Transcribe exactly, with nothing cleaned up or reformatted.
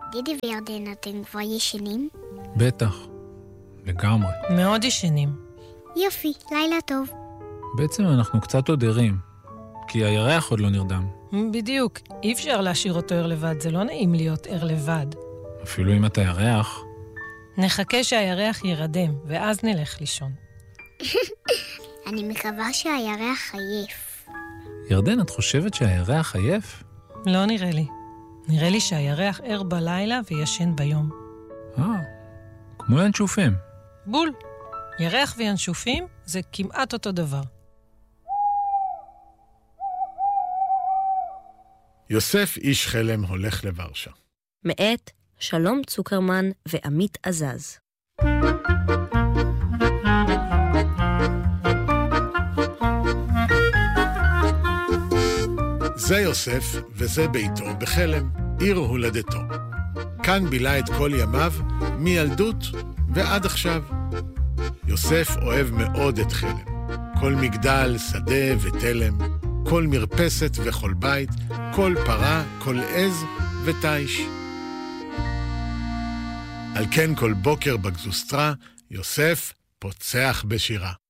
דידי וירדן, אתם כבר ישנים? בטח, לגמרי. מאוד ישנים. יופי, לילה טוב. בעצם אנחנו קצת עוד ערים, כי הירח עוד לא נרדם. בדיוק, אי אפשר להשאיר אותו ער לבד, זה לא נעים להיות ער לבד. אפילו אם אתה ירח. נחכה שהירח ירדם, ואז נלך לישון. אני מקווה שהירח עייף. ירדן, את חושבת שהירח עייף? לא נראה לי. נראה לי שהירח ער בלילה וישן ביום. אה, כמו ינשופים. בול. ירח וינשופים זה כמעט אותו דבר. יוסף איש חלם הולך לוורשה. מאת שלום צוקרמן ועמית עזז. זה יוסף וזה ביתו בחלם, עיר הולדתו. כאן בילה את כל ימיו, מילדות ועד עכשיו. יוסף אוהב מאוד את חלם. כל מגדל, שדה ותלם, כל מרפסת וכל בית, כל פרה, כל עז ותיש. על כן כל בוקר בגזוסטרה, יוסף פוצח בשירה.